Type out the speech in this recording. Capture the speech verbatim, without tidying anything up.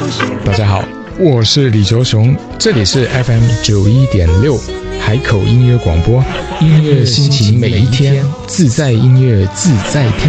大家好，我是李卓雄，这里是 F M 九一点六海口音乐广播，音乐心情每一天，自在音乐自在听。